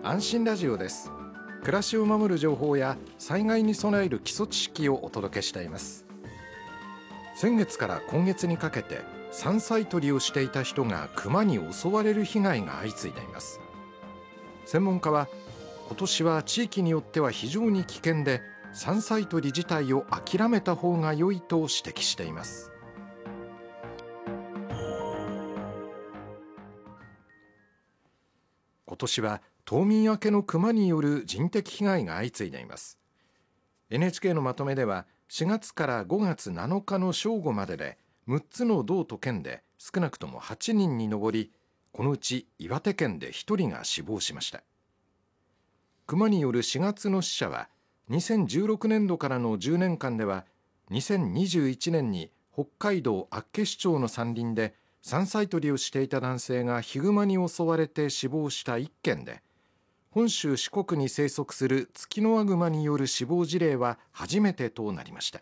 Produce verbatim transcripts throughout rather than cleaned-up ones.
安心ラジオです。暮らしを守る情報や災害に備える基礎知識をお届けしています。先月から今月にかけて山菜採りをしていた人が熊に襲われる被害が相次いでいます。専門家は、今年は地域によっては非常に危険で、山菜採り自体を諦めた方が良いと指摘しています。今年は冬眠明けの熊による人的被害が相次いでいます。 エヌエイチケー のまとめでは、しがつからごがつなのかの正午まででむっつの道と県で少なくともはちにんに上り、このうち岩手県でひとりが死亡しました。熊によるしがつの死者は、にせんじゅうろくねんどからのじゅうねんかんでは、にせんにじゅういちねんに北海道厚岸町の山林で山菜採りをしていた男性がヒグマに襲われて死亡したいっけんで、本州四国に生息するツキノワグマによる死亡事例は初めてとなりました。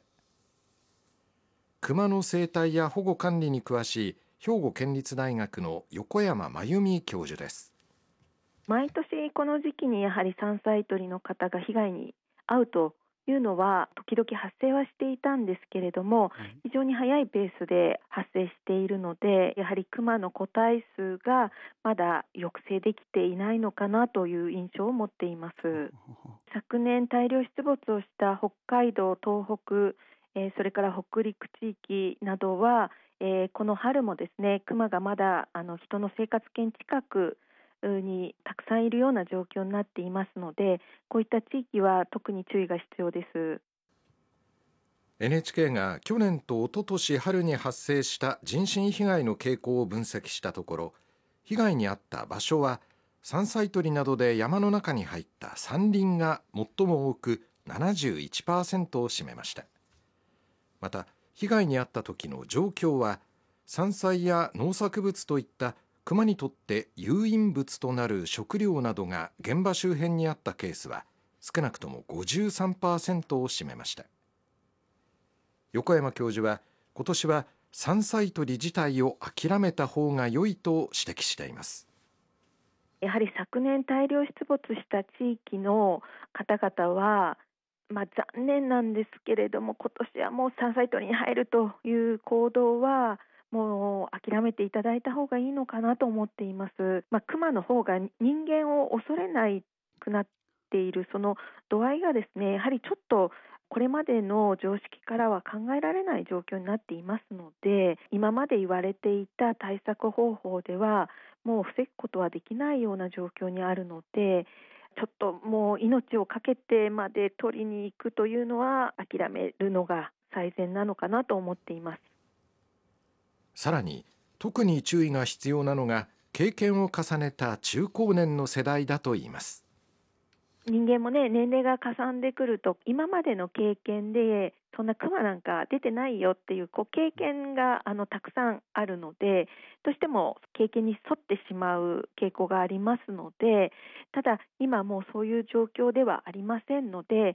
熊の生態や保護管理に詳しい兵庫県立大学の横山真由美教授です。 毎年この時期にやはり山菜採りの方が被害に遭うというのは時々発生はしていたんですけれども、はい、非常に早いペースで発生しているので、やはり熊の個体数がまだ抑制できていないのかなという印象を持っています。昨年大量出没をした北海道、東北、えー、それから北陸地域などは、えー、この春もですね、熊がまだあの人の生活圏近くにたくさんいるような状況になっていますので、こういった地域は特に注意が必要です。 エヌエイチケー が去年と一昨年春に発生した人身被害の傾向を分析したところ、被害に遭った場所は山菜採りなどで山の中に入った山林が最も多く ななじゅういちパーセント を占めました。また被害に遭った時の状況は、山菜や農作物といった熊にとって誘引物となる食料などが現場周辺にあったケースは少なくとも ごじゅうさんパーセント を占めました。横山教授は、今年は山菜採り自体を諦めた方が良いと指摘しています。 やはり昨年大量出没した地域の方々は、まあ、残念なんですけれども、今年はもう山菜採りに入るという行動はもう諦めていただいた方がいいのかなと思っています。まあ、熊の方が人間を恐れなくなっているその度合いがですね、やはりちょっとこれまでの常識からは考えられない状況になっていますので、今まで言われていた対策方法ではもう防ぐことはできないような状況にあるので、ちょっともう命を懸けてまで取りに行くというのは諦めるのが最善なのかなと思っています。 さらに特に注意が必要なのが、経験を重ねた中高年の世代だといいます。 人間もね、年齢がかさんでくると、今までの経験でそんなクマなんか出てないよっていう、こう経験があのたくさんあるので、どうしても経験に沿ってしまう傾向がありますので、ただ今もうそういう状況ではありませんので、